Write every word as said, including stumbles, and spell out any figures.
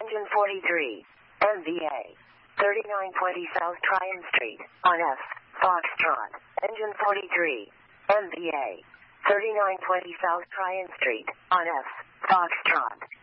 Engine forty-three, M V A. thirty-nine twenty South Tryon Street, on F, Foxtrot. Engine forty-three, M V A. thirty-nine twenty South Tryon Street, on F, Foxtrot.